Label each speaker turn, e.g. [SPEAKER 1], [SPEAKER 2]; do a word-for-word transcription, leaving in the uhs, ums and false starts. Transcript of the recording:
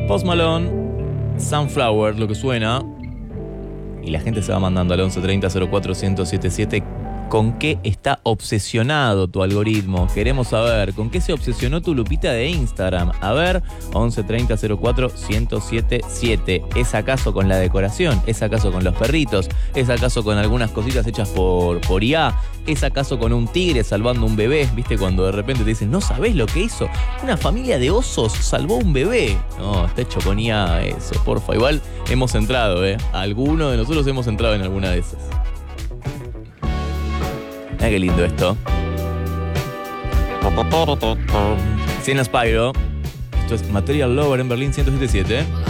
[SPEAKER 1] Post Malone, Sunflower, lo que suena. Y la gente se va mandando al once treinta cero cuatro uno cero siete siete. ¿Con qué está obsesionado tu algoritmo? Queremos saber, ¿con qué se obsesionó tu Lupita de Instagram? A ver, once treinta cero cuatro uno cero siete siete. ¿Es acaso con la decoración? ¿Es acaso con los perritos? ¿Es acaso con algunas cositas hechas por, por I A? ¿Es acaso con un tigre salvando un bebé? ¿Viste? Cuando de repente te dicen, ¿no sabés lo que hizo? Una familia de osos salvó un bebé. No, está hecho con I A eso, porfa. Igual hemos entrado, ¿eh? Alguno de nosotros hemos entrado en alguna de esas. Mira qué lindo esto. Siena Spyro. Esto es Material Lover en Berlín ciento setenta y siete.